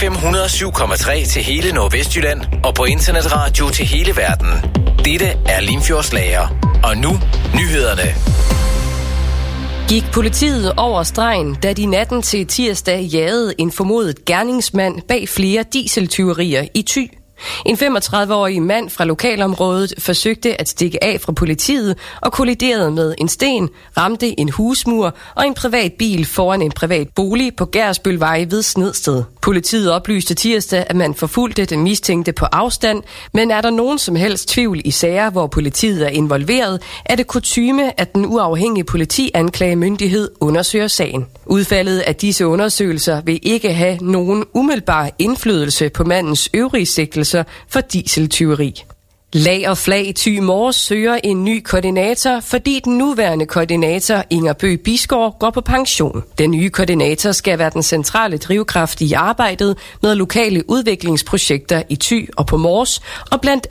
FM 107,3 til hele Nordvestjylland og på internetradio til hele verden. Dette er Limfjords Lager. Og nu nyhederne. Gik politiet over stregen, da de natten til tirsdag jagede en formodet gerningsmand bag flere dieseltyverier i Thy. En 35-årig mand fra lokalområdet forsøgte at stikke af fra politiet og kolliderede med en sten, ramte en husmur og en privat bil foran en privat bolig på Gærsbølvej ved Snedsted. Politiet oplyste tirsdag, at man forfulgte den mistænkte på afstand, men er der nogen som helst tvivl i sager, hvor politiet er involveret, er det kutyme, at den uafhængige politianklagemyndighed undersøger sagen. Udfaldet af disse undersøgelser vil ikke have nogen umiddelbar indflydelse på mandens øvrige sigtelser for dieseltyveri. Lager Flag Thy Mors søger en ny koordinator, fordi den nuværende koordinator Inger Bøgh Bisgaard går på pension. Den nye koordinator skal være den centrale drivkraft i arbejdet med lokale udviklingsprojekter i Thy og på Mors, og blandt